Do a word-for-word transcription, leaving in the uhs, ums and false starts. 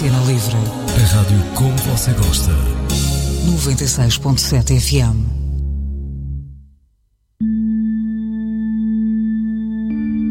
Antena Livre. A rádio como você gosta. noventa e seis ponto sete F M.